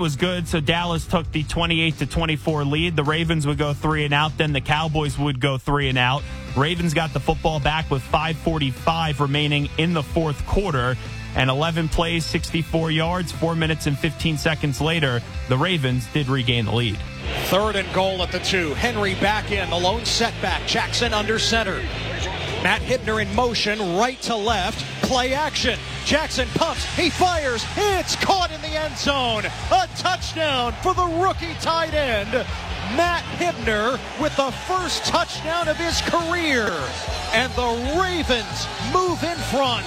was good, so Dallas took the 28-24 lead. The Ravens would go 3-and-out, then the Cowboys would go 3-and-out. Ravens got the football back with 5:45 remaining in the fourth quarter, and 11 plays, 64 yards, 4 minutes and 15 seconds later, the Ravens did regain the lead. 3rd and goal at the 2. Henry back in, the lone setback. Jackson under center. Matt Hibner in motion, right to left. Play action. Jackson pumps. He fires. It's caught in the end zone. A touchdown for the rookie tight end, Matt Hibner, with the first touchdown of his career. And the Ravens move in front,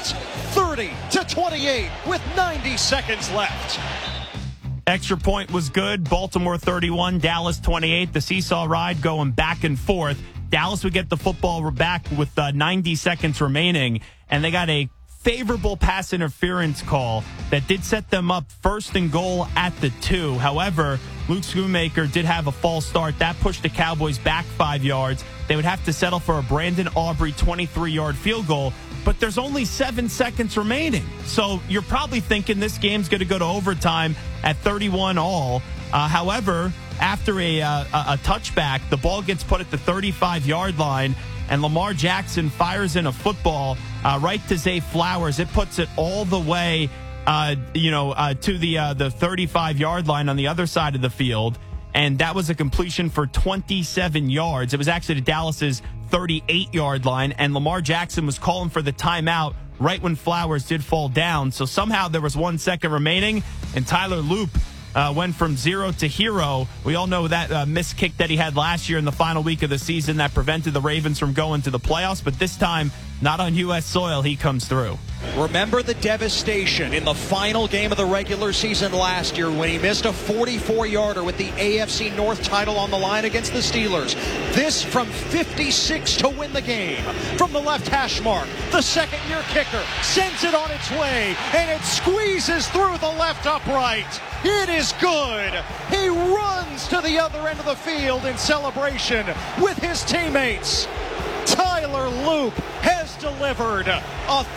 30-28 with 90 seconds left. Extra point was good. Baltimore 31, Dallas 28. The seesaw ride going back and forth. Dallas would get the football back with 90 seconds remaining, and they got a favorable pass interference call that did set them up 1st and goal at the 2. However, Luke Schoonmaker did have a false start. That pushed the Cowboys back 5 yards. They would have to settle for a Brandon Aubrey 23-yard field goal, but there's only 7 seconds remaining. So you're probably thinking this game's going to go to overtime at 31 all. However, after a touchback, the ball gets put at the 35-yard line, and Lamar Jackson fires in a football right to Zay Flowers. It puts it all the way, to the 35-yard line on the other side of the field, and that was a completion for 27 yards. It was actually to Dallas's 38-yard line, and Lamar Jackson was calling for the timeout right when Flowers did fall down. So somehow there was 1 second remaining, and Tyler Loop went from 0 to hero. We all know that missed kick that he had last year in the final week of the season that prevented the Ravens from going to the playoffs. But this time, not on U.S. soil, he comes through. Remember the devastation in the final game of the regular season last year when he missed a 44-yarder with the AFC North title on the line against the Steelers. This from 56 to win the game. From the left hash mark, the second-year kicker sends it on its way, and it squeezes through the left upright. It is good. He runs to the other end of the field in celebration with his teammates. Tyler Loop has delivered a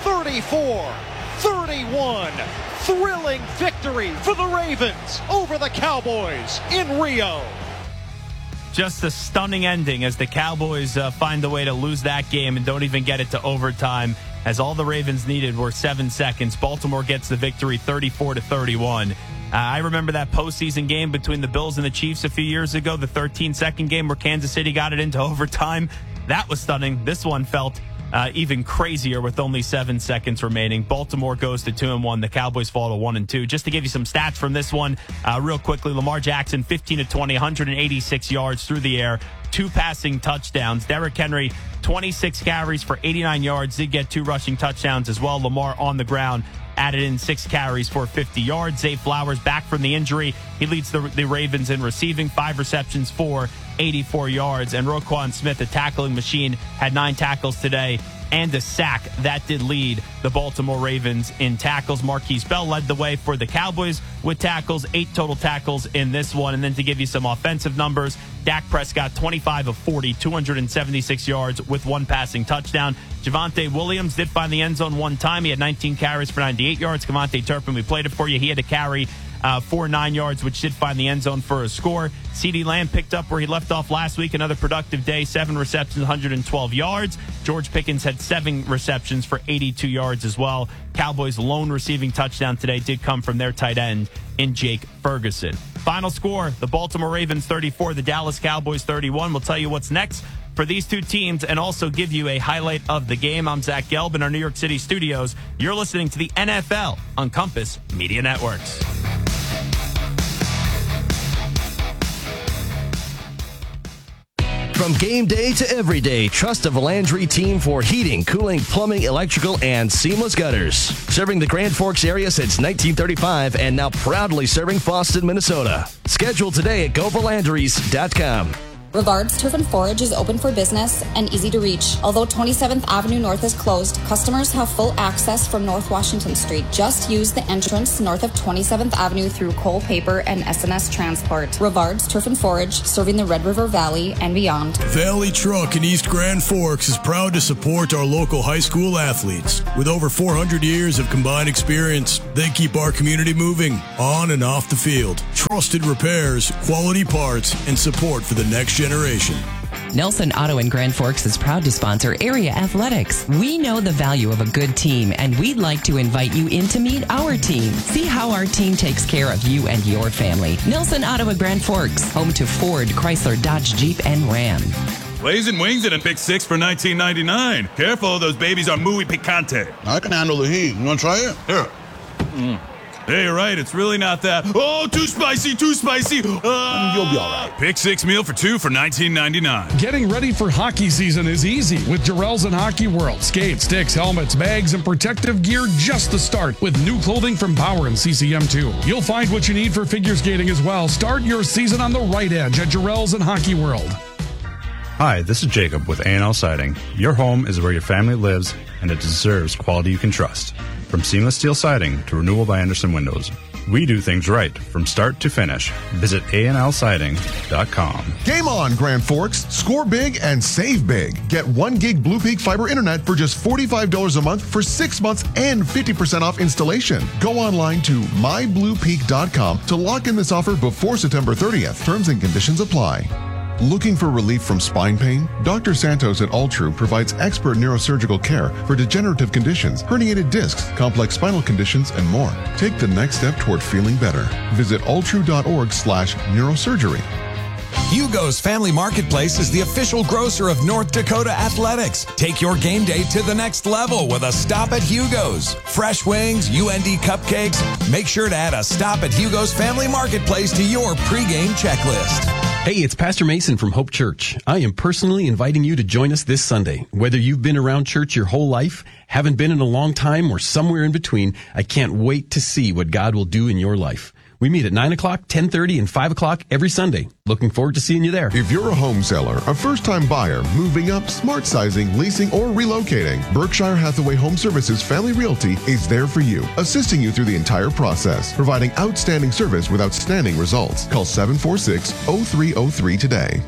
34-31 thrilling victory for the Ravens over the Cowboys in Rio. Just a stunning ending as the Cowboys find a way to lose that game and don't even get it to overtime, as all the Ravens needed were 7 seconds. Baltimore gets the victory 34-31. I remember that postseason game between the Bills and the Chiefs a few years ago, the 13-second game where Kansas City got it into overtime. That was stunning. This one felt even crazier with only 7 seconds remaining. Baltimore goes to 2-1. The Cowboys fall to 1-2. Just to give you some stats from this one, real quickly, Lamar Jackson, 15-20, 186 yards through the air, 2 passing touchdowns. Derrick Henry, 26 carries for 89 yards, did get 2 rushing touchdowns as well. Lamar on the ground, added in 6 carries for 50 yards. Zay Flowers back from the injury. He leads the Ravens in receiving, 5 receptions for 84 yards. And Roquan Smith, a tackling machine, had 9 tackles today and a sack. That did lead the Baltimore Ravens in tackles. Marquise Bell led the way for the Cowboys with tackles, 8 total tackles in this one. And then to give you some offensive numbers, Dak Prescott, 25 of 40, 276 yards with 1 passing touchdown. Javonte Williams did find the end zone 1 time. He had 19 carries for 98 yards. Kevontae Turpin, we played it for you. He had a carry for 9 yards, which did find the end zone for a score. CeeDee Lamb picked up where he left off last week. Another productive day, 7 receptions, 112 yards. George Pickens had 7 receptions for 82 yards as well. Cowboys' lone receiving touchdown today did come from their tight end in Jake Ferguson. Final score, the Baltimore Ravens 34, the Dallas Cowboys 31. We'll tell you what's next for these two teams and also give you a highlight of the game. I'm Zach Gelb in our New York City studios. You're listening to the NFL on Compass Media Networks. From game day to every day, trust a Valandry team for heating, cooling, plumbing, electrical, and seamless gutters. Serving the Grand Forks area since 1935 and now proudly serving Boston, Minnesota. Schedule today at GoValandrys.com. Rivard's Turf and Forage is open for business and easy to reach. Although 27th Avenue North is closed, customers have full access from North Washington Street. Just use the entrance north of 27th Avenue through Cole Paper and SNS Transport. Rivard's Turf and Forage, serving the Red River Valley and beyond. Valley Truck in East Grand Forks is proud to support our local high school athletes. With over 400 years of combined experience, they keep our community moving on and off the field. Trusted repairs, quality parts, and support for the next generation. Nelson Auto in Grand Forks is proud to sponsor area athletics. We know the value of a good team, and we'd like to invite you in to meet our team. See how our team takes care of you and your family. Nelson Auto in Grand Forks, home to Ford, Chrysler, Dodge, Jeep, and Ram. Blazing wings and a big six for $19.99. Careful, those babies are muy picante. I can handle the heat. You want to try it? Here. Hey, you're right. It's really not that. Oh, too spicy, too spicy. You'll be all right. Pick six meal for two for $19.99. Getting ready for hockey season is easy with Jarrell's and Hockey World. Skates, sticks, helmets, bags, and protective gear just the start with new clothing from Power and CCM2. You'll find what you need for figure skating as well. Start your season on the right edge at Jarrell's and Hockey World. Hi, this is Jacob with A&L Siding. Your home is where your family lives, and it deserves quality you can trust. From seamless steel siding to renewal by Anderson windows, we do things right from start to finish. Visit ANLsiding.com. Game on, Grand Forks. Score big and save big. Get 1 gig Blue Peak fiber internet for just $45 a month for 6 months and 50% off installation. Go online to mybluepeak.com to lock in this offer before September 30th. Terms and conditions apply. Looking for relief from spine pain? Dr. Santos at Altru provides expert neurosurgical care for degenerative conditions, herniated discs, complex spinal conditions, and more. Take the next step toward feeling better. Visit altru.org/neurosurgery. Hugo's Family Marketplace is the official grocer of North Dakota Athletics. Take your game day to the next level with a stop at Hugo's. Fresh wings, UND cupcakes. Make sure to add a stop at Hugo's Family Marketplace to your pregame checklist. Hey, it's Pastor Mason from Hope Church. I am personally inviting you to join us this Sunday. Whether you've been around church your whole life, haven't been in a long time, or somewhere in between, I can't wait to see what God will do in your life. We meet at 9 o'clock, 10:30, and 5 o'clock every Sunday. Looking forward to seeing you there. If you're a home seller, a first-time buyer, moving up, smart sizing, leasing, or relocating, Berkshire Hathaway Home Services Family Realty is there for you, assisting you through the entire process, providing outstanding service with outstanding results. Call 746-0303 today.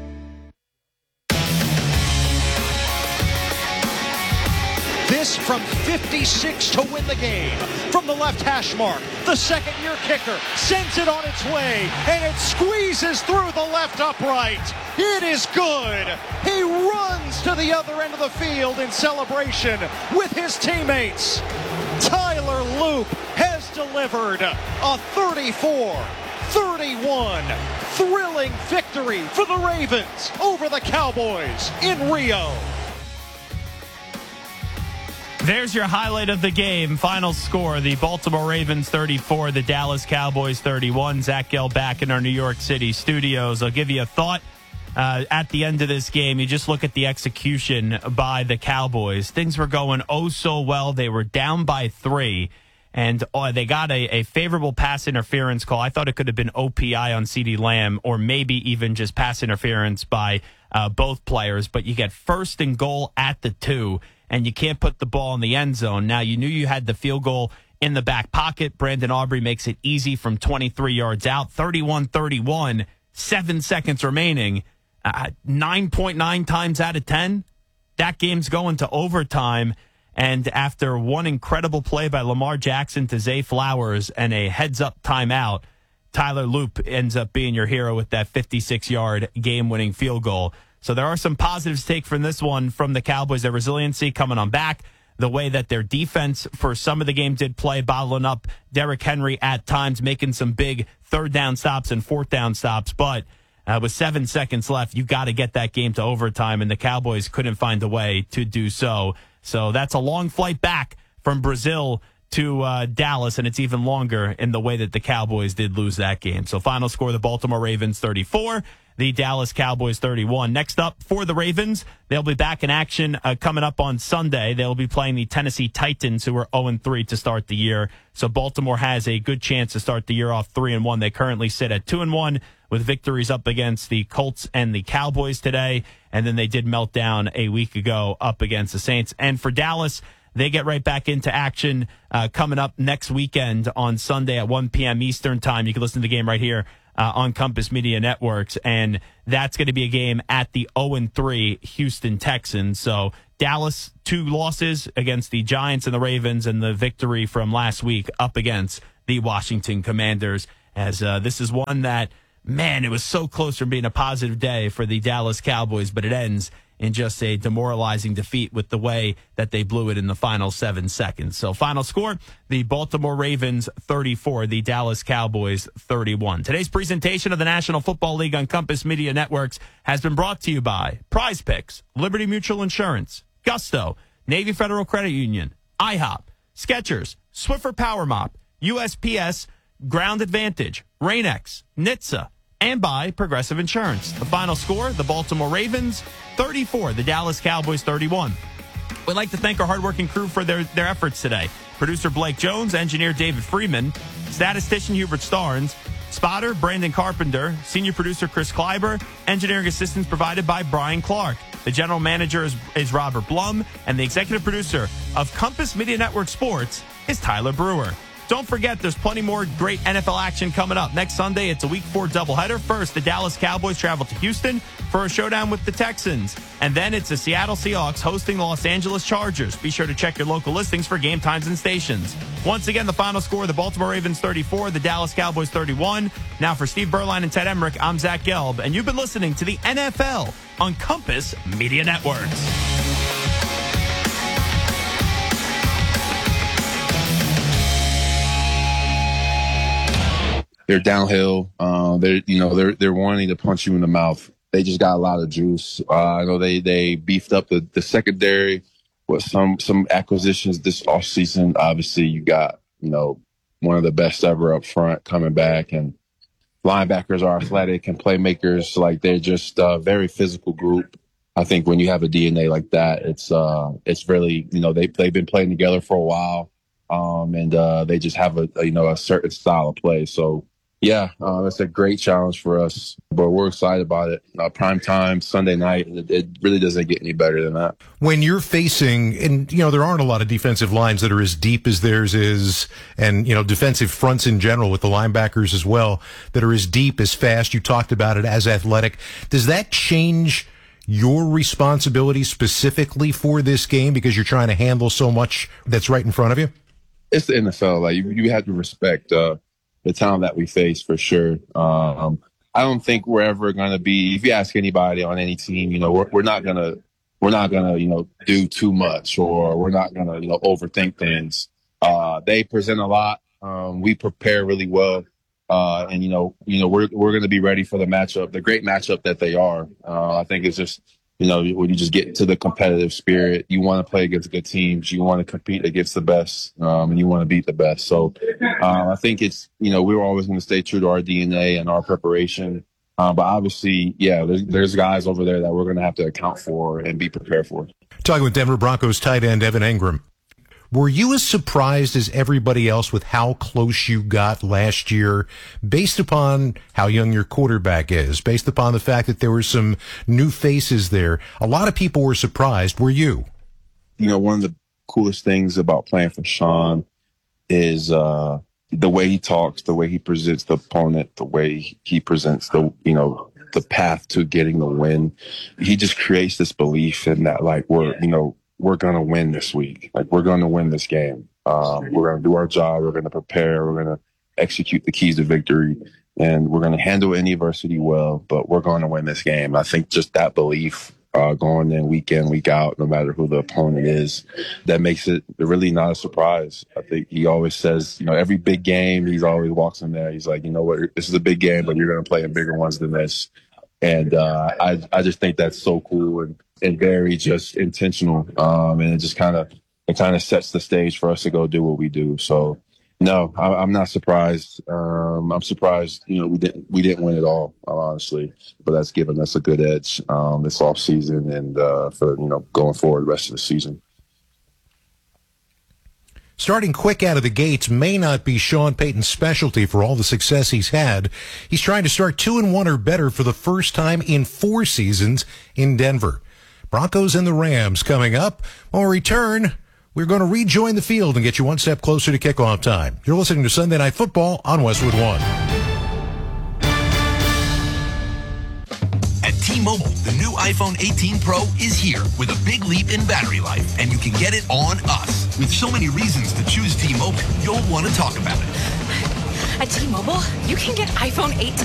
This from 56 to win the game. From the left hash mark, the second-year kicker sends it on its way, and it squeezes through the left upright. It is good. He runs to the other end of the field in celebration with his teammates. Tyler Loop has delivered a 34-31 thrilling victory for the Ravens over the Cowboys in Rio. There's your highlight of the game. Final score, the Baltimore Ravens 34, the Dallas Cowboys 31. Zach Gell back in our New York City studios. I'll give you a thought at the end of this game. You just look at the execution by the Cowboys. Things were going oh so well. They were down by 3, and they got a favorable pass interference call. I thought it could have been OPI on CeeDee Lamb, or maybe even just pass interference by both players. But you get 1st and goal at the 2. And you can't put the ball in the end zone. Now, you knew you had the field goal in the back pocket. Brandon Aubrey makes it easy from 23 yards out. 31-31, 7 seconds remaining. 9.9 times out of 10, that game's going to overtime. And after one incredible play by Lamar Jackson to Zay Flowers and a heads-up timeout, Tyler Loop ends up being your hero with that 56-yard game-winning field goal. So there are some positives to take from this one from the Cowboys. Their resiliency coming on back, the way that their defense for some of the game did play, bottling up Derrick Henry at times, making some big 3rd down stops and 4th down stops. But with 7 seconds left, you got to get that game to overtime, and the Cowboys couldn't find a way to do so. So that's a long flight back from Brazil to Dallas, and it's even longer in the way that the Cowboys did lose that game. So final score, the Baltimore Ravens 34, the Dallas Cowboys 31. Next up for the Ravens, they'll be back in action coming up on Sunday. They'll be playing the Tennessee Titans, who are 0-3 to start the year. So Baltimore has a good chance to start the year off 3-1. They currently sit at 2-1 with victories up against the Colts and the Cowboys today. And then they did melt down a week ago up against the Saints. And for Dallas, they get right back into action coming up next weekend on Sunday at 1 p.m. Eastern time. You can listen to the game right here on Compass Media Networks, and that's going to be a game at the 0-3 Houston Texans. So Dallas, 2 losses against the Giants and the Ravens, and the victory from last week up against the Washington Commanders. As this is one that, man, it was so close from being a positive day for the Dallas Cowboys, but it ends in just a demoralizing defeat with the way that they blew it in the final 7 seconds. So final score, the Baltimore Ravens 34, the Dallas Cowboys 31. Today's presentation of the National Football League on Compass Media Networks has been brought to you by Prize Picks, Liberty Mutual Insurance, Gusto, Navy Federal Credit Union, IHOP, Skechers, Swiffer Power Mop, USPS, Ground Advantage, Rain-X, NHTSA, and by Progressive Insurance. The final score, the Baltimore Ravens 34, the Dallas Cowboys 31. We'd like to thank our hardworking crew for their efforts today. Producer Blake Jones, engineer David Freeman, statistician Hubert Starnes, spotter Brandon Carpenter, senior producer Chris Kleiber, engineering assistance provided by Brian Clark. The general manager is Robert Blum, and the executive producer of Compass Media Network Sports is Tyler Brewer. Don't forget, there's plenty more great NFL action coming up. Next Sunday, it's a Week 4 doubleheader. First, the Dallas Cowboys travel to Houston for a showdown with the Texans. And then it's the Seattle Seahawks hosting the Los Angeles Chargers. Be sure to check your local listings for game times and stations. Once again, the final score, the Baltimore Ravens 34, the Dallas Cowboys 31. Now for Steve Berline and Ted Emmerich, I'm Zach Gelb, and you've been listening to the NFL on Compass Media Networks. They're downhill. They're wanting to punch you in the mouth. They just got a lot of juice. I know they beefed up the secondary with some acquisitions this offseason. Obviously, you got one of the best ever up front coming back, and linebackers are athletic and playmakers. Like, they're just a very physical group. I think when you have a DNA like that, it's really they've been playing together for a while, and they just have a certain style of play. So. Yeah, it's a great challenge for us, but we're excited about it. Prime time, Sunday night, it really doesn't get any better than that. When you're facing, and there aren't a lot of defensive lines that are as deep as theirs is, and defensive fronts in general with the linebackers as well that are as deep, as fast, you talked about it, as athletic. Does that change your responsibility specifically for this game because you're trying to handle so much that's right in front of you? It's the NFL. Like, you have to respect the talent that we face, for sure. I don't think we're ever going to be, if you ask anybody on any team, we're not going to, do too much, or we're not going to, overthink things. They present a lot. We prepare really well. And we're going to be ready for the matchup, the great matchup that they are. I think it's just, when you just get into the competitive spirit, you want to play against good teams. You want to compete against the best, and you want to beat the best. So I think it's, we're always going to stay true to our DNA and our preparation. But obviously, yeah, there's guys over there that we're going to have to account for and be prepared for. Talking with Denver Broncos tight end Evan Engram. Were you as surprised as everybody else with how close you got last year, based upon how young your quarterback is, based upon the fact that there were some new faces there? A lot of people were surprised. Were you? One of the coolest things about playing for Sean is the way he talks, the way he presents the opponent, the way he presents the path to getting the win. He just creates this belief in that, like, we're going to win this week. Like, we're going to win this game. We're going to do our job. We're going to prepare. We're going to execute the keys to victory, and we're going to handle any adversity well, but we're going to win this game. I think just that belief going in, week out, no matter who the opponent is, that makes it really not a surprise. I think he always says, every big game, he always walks in there. He's like, this is a big game, but you're going to play in bigger ones than this. And I just think that's so cool and very just intentional. And it just kind of sets the stage for us to go do what we do. So No, I'm not surprised. I'm surprised, we didn't win it all, honestly, but that's given us a good edge this off season and for going forward the rest of the season. Starting quick out of the gates may not be Sean Payton's specialty for all the success he's had. He's trying to start 2-1 or better for the first time in 4 seasons in Denver. Broncos and the Rams coming up. When we return, we're going to rejoin the field and get you one step closer to kickoff time. You're listening to Sunday Night Football on Westwood One. At T-Mobile, the new iPhone 18 Pro is here with a big leap in battery life, and you can get it on us. With so many reasons to choose T-Mobile, you'll want to talk about it. At T-Mobile, you can get iPhone 18